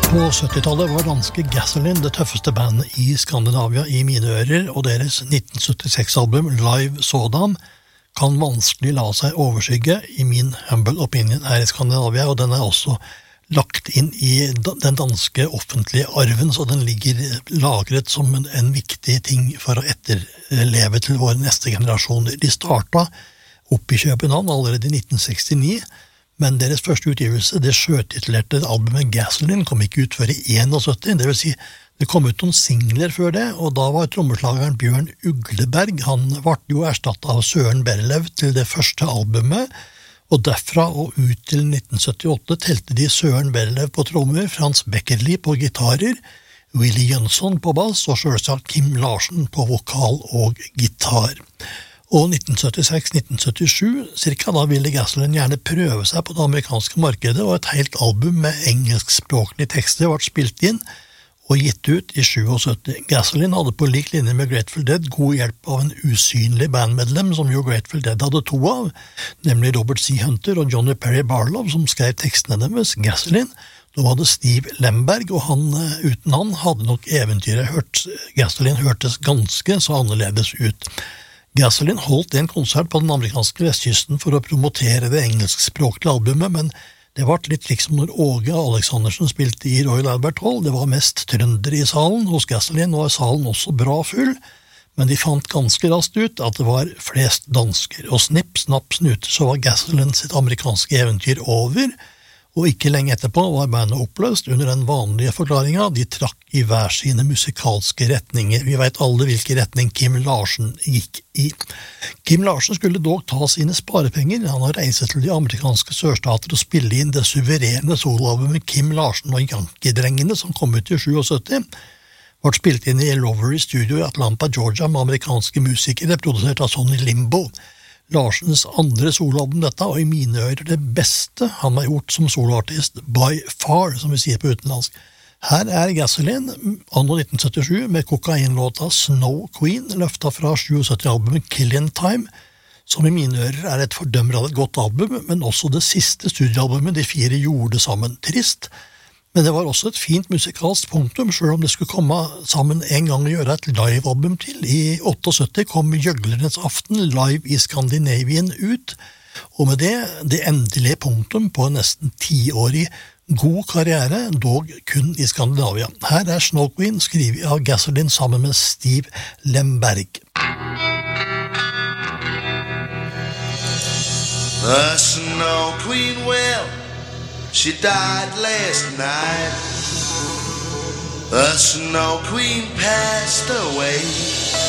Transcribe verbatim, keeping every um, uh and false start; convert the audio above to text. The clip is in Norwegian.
På syttitallet var danske Gasoline det tøffeste bandet i Skandinavia i mine ører, og deres nitten syttiseks-album Live Sådan kan vanskelig la seg overskygge i min humble opinion her i Skandinavia, og den er også lagt inn i den danske offentlige arven, så den ligger lagret som en, en viktig ting for å etterleve til våre neste generasjoner. De starta opp i København allerede i nitten sekstini, men deres første utgivelse, det sjøtitulerte albumet Gasoline, kom ikke ut før i syttién, det vil si, det kom ut noen singler før det, og da var trommeslageren Bjørn Ugleberg, han ble jo erstattet av Søren Berlev til det første albumet, og derfra og ut til nitten syttiåtte telte de Søren Berlev på trommer, Frans Beckerli på gitarer, Willy Jønsson på bass, og selvsagt Kim Larsen på vokal og gitar. Og nitten syttiseks nitten syttisju, cirka da ville Gasoline gjerne prøve seg på det amerikanske markedet, og et helt album med engelskspråklige tekster ble spilt inn og gitt ut i syttisju. Gasoline hadde på lik linje med Grateful Dead god hjelp av en usynlig bandmedlem som jo Grateful Dead hadde to av, nemlig Robert C. Hunter og Johnny Perry Barlow, som skrev tekstene deres, Gasoline. Da hadde Steve Lemberg, og han, uten han hadde nok eventyret hørt, Gasoline hørtes ganske så annerledes ut. Gasoline holdt en konsert på den amerikanske vestkysten for å promotere det engelskspråklige albumet, men det var litt liksom når Åge Aleksandersen spilte i Royal Albert Hall. Det var mest trønder i salen. Hos Gasoline var salen også bra full, men de fant ganske raskt ut at det var flest dansker. Og snipp, snapp, snute, så var Gasoline sitt amerikanske eventyr over, og ikke lenge etterpå var bandet oppløst under den vanlige forklaringen. De trakk i hver sine musikalske retninger. Vi vet alle hvilken retning Kim Larsen gikk i. Kim Larsen skulle dog ta sine sparepenger. Han har reist til de amerikanske sørstater og spille inn det suverene soloalbumet Kim Larsen og Yankee-drengene, som kom ut i syttisju. Var spilt inn i Lowery Studio i Atlanta, Georgia, med amerikanske musikere, produsert av Sonny Limbo. Larsens andre soloalbum dette, og i mine ører det beste han har gjort som soloartist by far, som vi sier på utenlandsk. Her er Gasoline, anno nitten syttisju, med kokainlåta Snow Queen, løfta fra syttisju-albumet Killing Time, som i mine ører er et fordømrende godt album, men også det siste studiealbumet de fire gjorde sammen. Trist, men det var også et fint musikalsk punktum, selv om det skulle komme sammen en gang og gjøre et live-album til. I syttiåtte kom Gjøglernes aften live i Skandinavien ut, og med det, det endelige punktum på en nesten tiårig god karriere, dog kun i Skandinavia. Her er Snow Queen, skrevet av Gasoline sammen med Steve Lemberg. The Snow Queen, well, she died last night. The Snow Queen passed away.